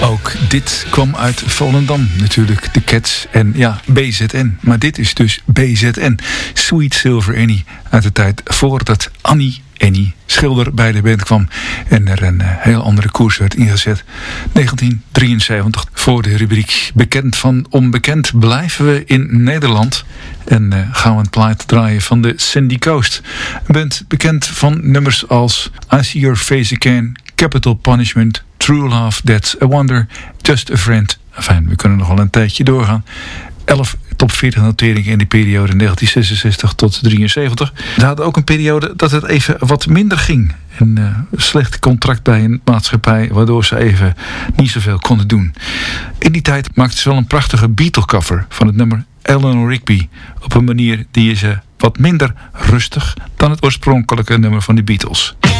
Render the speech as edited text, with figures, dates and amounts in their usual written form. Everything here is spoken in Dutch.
Ook dit kwam uit Volendam natuurlijk, de Cats en ja, BZN. Maar dit is dus BZN, Sweet Silver Annie, uit de tijd voordat Annie Schilder bij de band kwam en er een heel andere koers werd ingezet. 1973. Voor de rubriek Bekend van Onbekend blijven we in Nederland en gaan we een plaat draaien van de Sandy Coast. Een band bekend van nummers als I See Your Face Again, Capital Punishment, True Love, That's a Wonder, Just a Friend. Enfin, we kunnen nog wel een tijdje doorgaan. 11 top 40 noteringen in die periode 1966 tot 73. Ze hadden ook een periode dat het even wat minder ging. Een slecht contract bij een maatschappij, waardoor ze even niet zoveel konden doen. In die tijd maakten ze wel een prachtige Beatle-cover van het nummer Eleanor Rigby. Op een manier die is wat minder rustig dan het oorspronkelijke nummer van de Beatles.